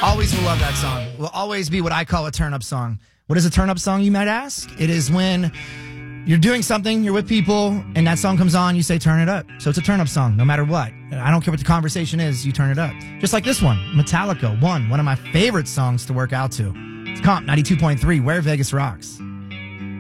Always will love that song. Will always be what I call a turn-up song. What is a turn-up song, you might ask? It is when you're doing something, you're with people, and that song comes on, you say turn it up. So it's a turn-up song, no matter what. I don't care what the conversation is, you turn it up. Just like this one, Metallica, one of my favorite songs to work out to. It's Comp 92.3, Where Vegas Rocks.